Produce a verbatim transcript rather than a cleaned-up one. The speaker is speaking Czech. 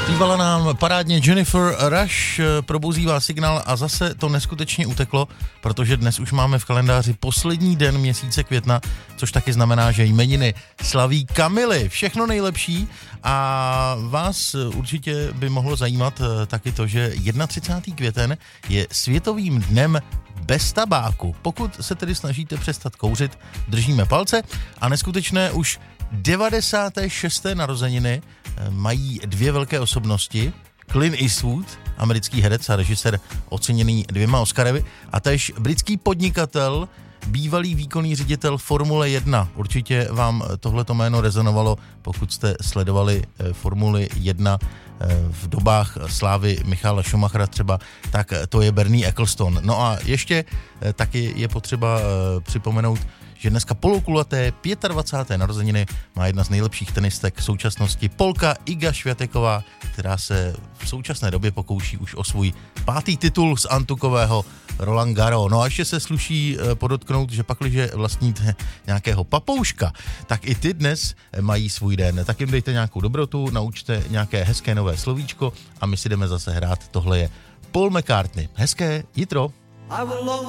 Zpívala nám parádně Jennifer Rush, probouzí vás signál a zase to neskutečně uteklo, protože dnes už máme v kalendáři poslední den měsíce května, což taky znamená, že jmeniny slaví Kamily. Všechno nejlepší a vás určitě by mohlo zajímat taky to, že třicátého prvního květen je světovým dnem bez tabáku. Pokud se tedy snažíte přestat kouřit, držíme palce a neskutečné už devadesáté šesté narozeniny mají dvě velké osobnosti. Clint Eastwood, americký herec a režisér oceněný dvěma Oscary, a též britský podnikatel, bývalý výkonný ředitel Formule jedna. Určitě vám tohleto jméno rezonovalo, pokud jste sledovali Formuli jedna v dobách slávy Michaela Schumachera třeba, tak to je Bernie Ecclestone. No a ještě taky je potřeba připomenout, že dneska poloukulaté dvacáté páté narozeniny má jedna z nejlepších tenistek v současnosti, Polka Iga Swiateková, která se v současné době pokouší už o svůj pátý titul z antukového Roland Garros. No a ještě se sluší podotknout, že pakliže vlastníte nějakého papouška, tak i ty dnes mají svůj den. Tak jim dejte nějakou dobrotu, naučte nějaké hezké nové slovíčko a my si jdeme zase hrát. Tohle je Paul McCartney. Hezké jitro.